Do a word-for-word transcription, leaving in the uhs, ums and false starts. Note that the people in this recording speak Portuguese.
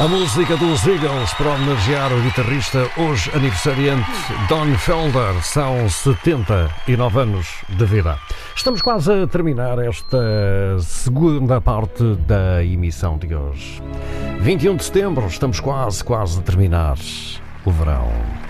A música dos Eagles para homenagear o guitarrista hoje aniversariante Don Felder. São setenta e nove anos de vida. Estamos quase a terminar esta segunda parte da emissão de hoje. vinte e um de setembro, estamos quase, quase a terminar o verão.